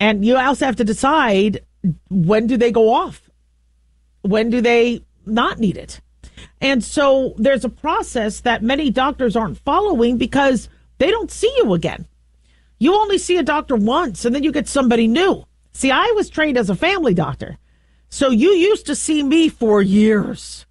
And you also have to decide, when do they go off? When do they not need it? And so there's a process that many doctors aren't following because they don't see you again. You only see a doctor once and then you get somebody new. See, I was trained as a family doctor. So you used to see me for years.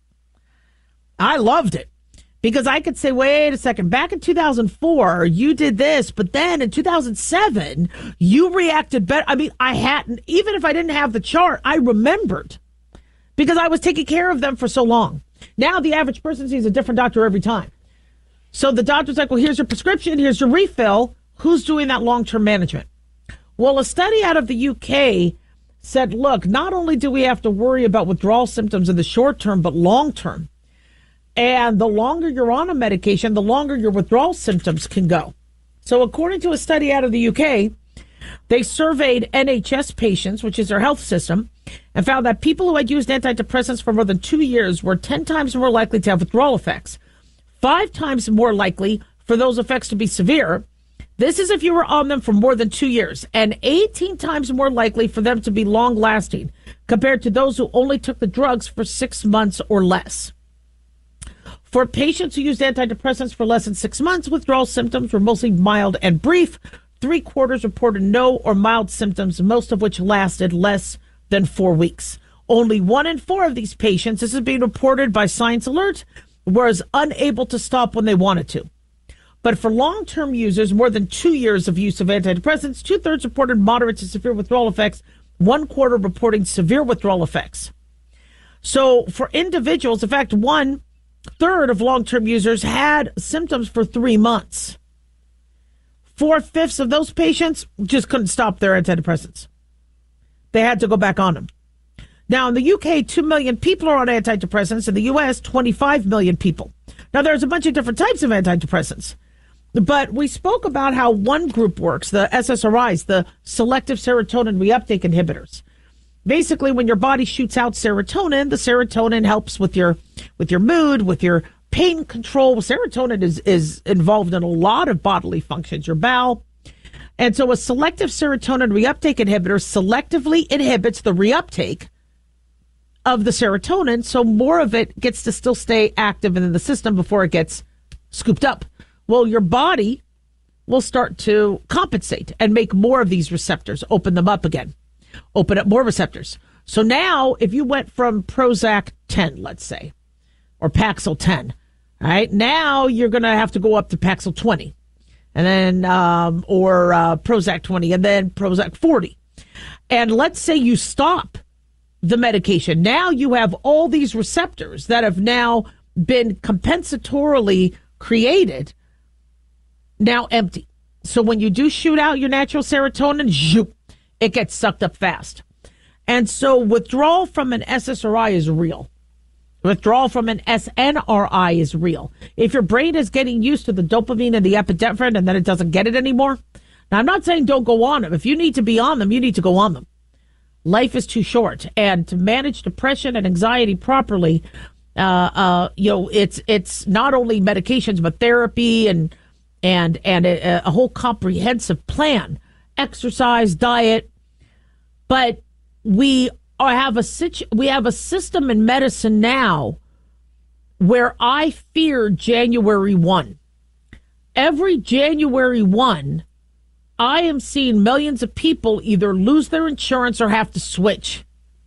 I loved it because I could say, wait a second, back in 2004, you did this, but then in 2007, you reacted better. I mean, I hadn't, even if I didn't have the chart, I remembered because I was taking care of them for so long. Now the average person sees a different doctor every time. So the doctor's like, well, here's your prescription, here's your refill. Who's doing that long-term management? Well, a study out of the UK said, look, not only do we have to worry about withdrawal symptoms in the short term, but long term. And the longer you're on a medication, the longer your withdrawal symptoms can go. So according to a study out of the UK, they surveyed NHS patients, which is their health system, and found that people who had used antidepressants for more than 2 years were 10 times more likely to have withdrawal effects, 5 times more likely for those effects to be severe. This is if you were on them for more than 2 years, and 18 times more likely for them to be long-lasting compared to those who only took the drugs for 6 months or less. For patients who used antidepressants for less than 6 months, withdrawal symptoms were mostly mild and brief. 3/4 reported no or mild symptoms, most of which lasted less than 4 weeks. Only 1 in 4 of these patients, this is being reported by Science Alert, was unable to stop when they wanted to. But for long-term users, more than 2 years of use of antidepressants, 2/3 reported moderate to severe withdrawal effects, 1/4 reporting severe withdrawal effects. So for individuals, in fact, 1/3 of long-term users had symptoms for 3 months. 4/5 of those patients just couldn't stop their antidepressants. They had to go back on them. Now, in the UK, 2 million people are on antidepressants. In the US, 25 million people. Now, there's a bunch of different types of antidepressants. But we spoke about how one group works, the SSRIs, the selective serotonin reuptake inhibitors. Basically, when your body shoots out serotonin, the serotonin helps with your mood, with your pain control. Serotonin is involved in a lot of bodily functions, your bowel. And so a selective serotonin reuptake inhibitor selectively inhibits the reuptake of the serotonin, so more of it gets to still stay active in the system before it gets scooped up. Well, your body will start to compensate and make more of these receptors, open them up again, open up more receptors. So now if you went from Prozac 10, let's say, or Paxil 10, all right, now you're going to have to go up to Paxil 20 and then, or Prozac 20 and then Prozac 40. And let's say you stop the medication. Now you have all these receptors that have now been compensatorily created, now empty. So when you do shoot out your natural serotonin, zoop, it gets sucked up fast. And so withdrawal from an SSRI is real. Withdrawal from an SNRI is real. If your brain is getting used to the dopamine and the epinephrine and then it doesn't get it anymore. Now, I'm not saying don't go on them. If you need to be on them, you need to go on them. Life is too short. And to manage depression and anxiety properly, it's not only medications, but therapy and a whole comprehensive plan, exercise, diet. But we have a system in medicine now where I fear January 1. Every January 1, I am seeing millions of people either lose their insurance or have to switch.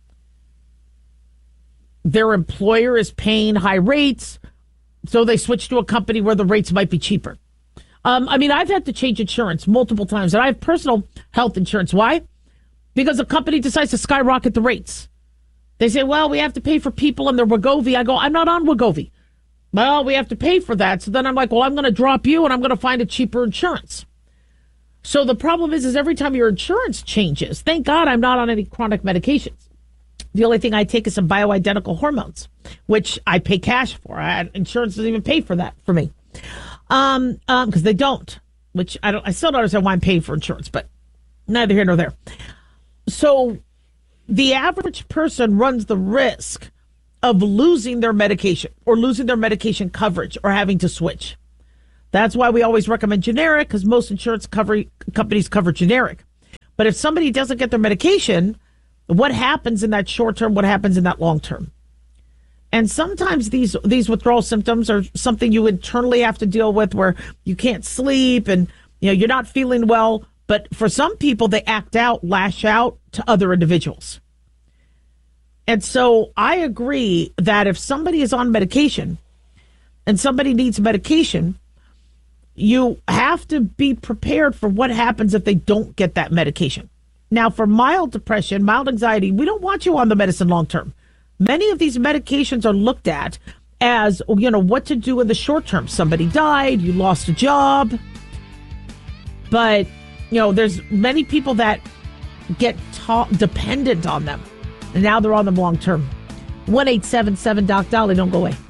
Their employer is paying high rates, so they switch to a company where the rates might be cheaper. I've had to change insurance multiple times, and I have personal health insurance. Why? Because a company decides to skyrocket the rates. They say, well, we have to pay for people and their Wegovy. I go, I'm not on Wegovy. Well, we have to pay for that. So then I'm like, well, I'm going to drop you and I'm going to find a cheaper insurance. So the problem is every time your insurance changes, thank God I'm not on any chronic medications. The only thing I take is some bioidentical hormones, which I pay cash for. Insurance doesn't even pay for that for me. Because they don't, which I still don't understand why I'm paying for insurance, but neither here nor there. So the average person runs the risk of losing their medication or losing their medication coverage or having to switch. That's why we always recommend generic, because most insurance companies cover generic. But if somebody doesn't get their medication, what happens in that short term? What happens in that long term? And sometimes these withdrawal symptoms are something you internally have to deal with, where you can't sleep and you're not feeling well. But for some people, they lash out to other individuals. And so I agree that if somebody is on medication and somebody needs medication, you have to be prepared for what happens if they don't get that medication. Now, for mild depression, mild anxiety, we don't want you on the medicine long term. Many of these medications are looked at as, what to do in the short term. Somebody died, you lost a job. But, there's many people that get dependent on them. And now they're on them long term. 1-877-DOC-DOLLY. Don't go away.